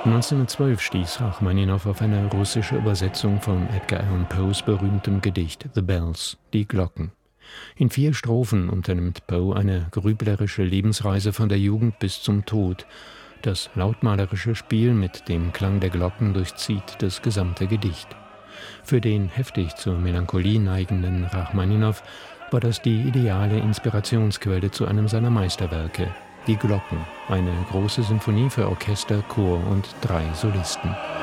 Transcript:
1912 stieß Rachmaninow auf eine russische Übersetzung von Edgar Allan Poes berühmtem Gedicht »The Bells«, die Glocken. In 4 Strophen unternimmt Poe eine grüblerische Lebensreise von der Jugend bis zum Tod. Das lautmalerische Spiel mit dem Klang der Glocken durchzieht das gesamte Gedicht. Für den heftig zur Melancholie neigenden Rachmaninow war das die ideale Inspirationsquelle zu einem seiner Meisterwerke, die Glocken, eine große Symphonie für Orchester, Chor und 3 Solisten.